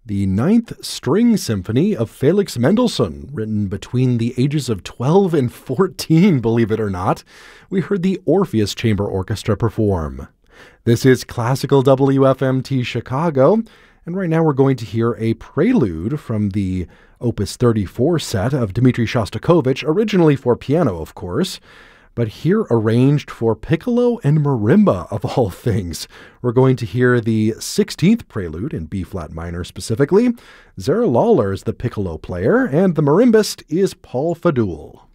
the Ninth String Symphony of Felix Mendelssohn, written between the ages of 12 and 14, believe it or not. We heard the Orpheus Chamber Orchestra perform. This is Classical WFMT Chicago, and right now we're going to hear a prelude from the Opus 34 set of Dmitri Shostakovich, originally for piano, of course, but here arranged for piccolo and marimba, of all things. We're going to hear the 16th prelude in B-flat minor specifically. Zara Lawler is the piccolo player, and the marimbist is Paul Fadul.